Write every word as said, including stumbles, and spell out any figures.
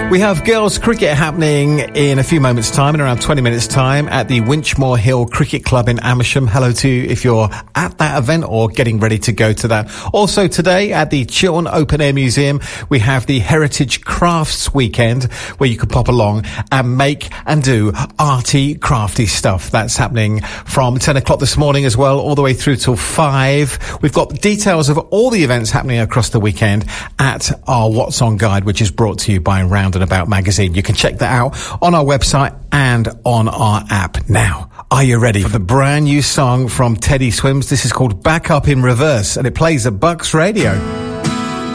We have girls cricket happening in a few moments' time, in around twenty minutes' time, at the Winchmore Hill Cricket Club in Amersham. Hello to you if you're at that event or getting ready to go to that. Also today at the Chiltern Open Air Museum, we have the Heritage Crafts Weekend, where you can pop along and make and do arty, crafty stuff. That's happening from ten o'clock this morning as well, all the way through till five. We've got details of all the events happening across the weekend at our What's On guide, which is brought to you by Round and About magazine. You can check that out on our website and on our app. Now, are you ready for the brand new song from Teddy Swims? This is called Back Up in Reverse, and it plays at Bucks Radio.